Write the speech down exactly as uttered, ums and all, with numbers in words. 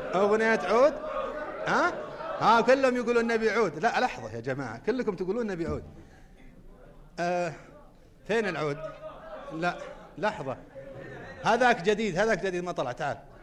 أغنية عود. ها ها كلهم يقولون نبي عود. لا لحظة يا جماعة، كلكم تقولون نبي عود. آه فين العود؟ لا لحظة، هذاك جديد، هذاك جديد ما طلع. تعال